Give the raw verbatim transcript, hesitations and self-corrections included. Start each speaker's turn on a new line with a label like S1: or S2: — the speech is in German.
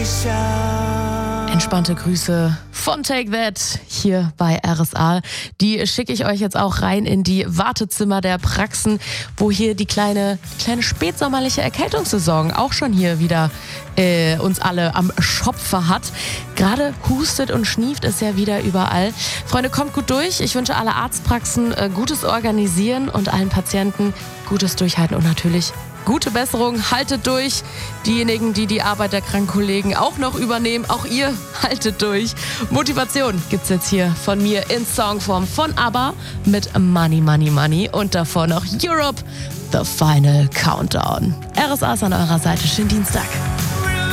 S1: Entspannte Grüße von Take That hier bei R S A. Die schicke ich euch jetzt auch rein in die Wartezimmer der Praxen, wo hier die kleine, kleine spätsommerliche Erkältungssaison auch schon hier wieder äh, uns alle am Schopfe hat. Gerade hustet und schnieft es ja wieder überall. Freunde, kommt gut durch. Ich wünsche alle Arztpraxen äh, gutes Organisieren und allen Patienten gutes Durchhalten und natürlich gute Besserung, haltet durch. Diejenigen, die die Arbeit der Krankenkollegen auch noch übernehmen, auch ihr haltet durch. Motivation gibt's jetzt hier von mir in Songform von ABBA mit Money, Money, Money und davor noch Europe, The Final Countdown. R S A ist an eurer Seite. Schönen Dienstag.